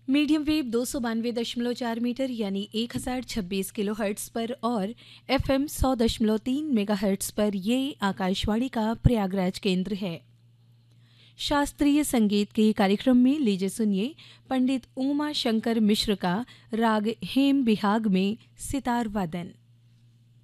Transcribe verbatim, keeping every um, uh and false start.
Medium wave दो सौ बानवे दशमलव चार मीटर यानी एक हज़ार छब्बीस किलो हर्ट्स पर और एफएम सौ दशमलव तीन मेगा हर्ट्स पर ये आकाशवाणी का प्रयागराज केंद्र है। शास्त्रीय संगीत के कार्यक्रम में लीजिए सुनिए पंडित उमा शंकर मिश्र का राग हेम बिहाग में सितार वादन।